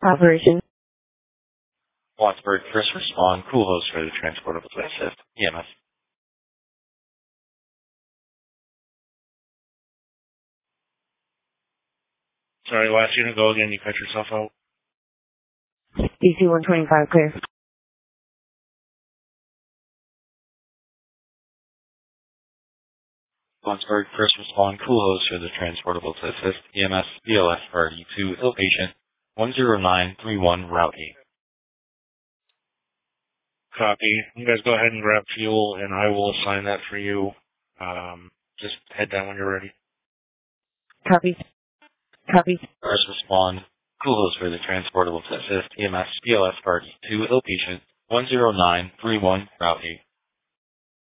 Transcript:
Operation. Wattsburg, first respond, cool host for the transportable to assist. EMS. Sorry, last unit, go again. You cut yourself out. DC 125 clear. Wattsburg, first respond, cool host for the transportable to assist. EMS, BLS party to ill patient 10931 Route 8. Copy. You guys go ahead and grab fuel, and I will assign that for you. Just head down when you're ready. Copy. Copy. First respond, cool host for the transportable to assist. EMS, BLS party to ill patient 10931 Route 8.